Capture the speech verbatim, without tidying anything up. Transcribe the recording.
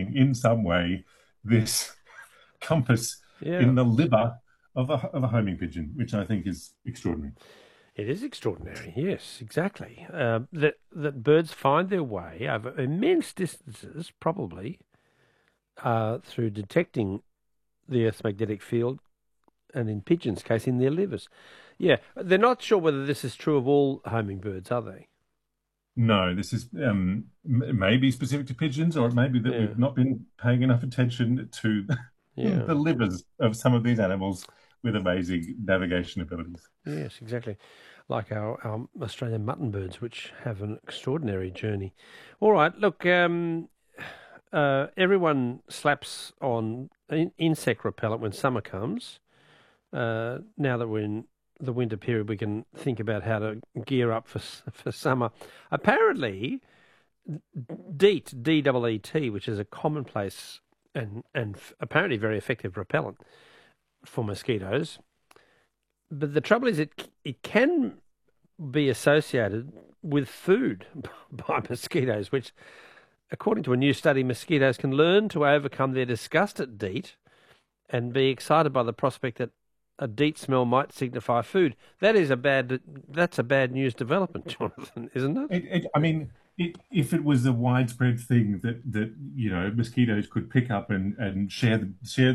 finding in some way this compass Yeah. in the liver of a, of a homing pigeon, which I think is extraordinary. It is extraordinary, yes, exactly. Uh, that that birds find their way over immense distances, probably uh, through detecting the Earth's magnetic field, and in pigeons' case, in their livers. Yeah, they're not sure whether this is true of all homing birds, are they? No, this is um, m- maybe specific to pigeons, or it may be that Yeah, we've not been paying enough attention to yeah, the livers of some of these animals with amazing navigation abilities. yes, exactly. Like our, our Australian mutton birds, which have an extraordinary journey. All right, look, um, uh, everyone slaps on in insect repellent when summer comes. Uh, now that we're in the winter period, we can think about how to gear up for for summer. Apparently, DEET, D E E T, which is a commonplace and and apparently very effective repellent for mosquitoes. But the trouble is, it it can be associated with food by mosquitoes, which, according to a new study, mosquitoes can learn to overcome their disgust at DEET and be excited by the prospect that a DEET smell might signify food. That is a bad. That's a bad news development, Jonathan, isn't it? It, it, I mean, it, if it was a widespread thing that that you know mosquitoes could pick up and and share the, share